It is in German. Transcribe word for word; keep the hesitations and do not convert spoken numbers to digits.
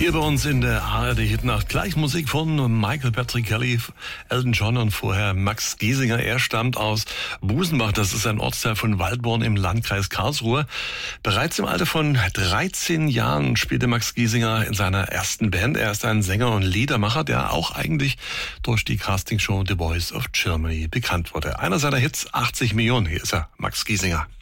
Hier bei uns in der A R D-Hitnacht gleich Musik von Michael Patrick Kelly, Elton John und vorher Max Giesinger. Er stammt aus Busenbach, das ist ein Ortsteil von Waldborn im Landkreis Karlsruhe. Bereits im Alter von dreizehn Jahren spielte Max Giesinger in seiner ersten Band. Er ist ein Sänger und Liedermacher, der auch eigentlich durch die Castingshow The Voice of Germany bekannt wurde. Einer seiner Hits, achtzig Millionen, hier ist er, Max Giesinger.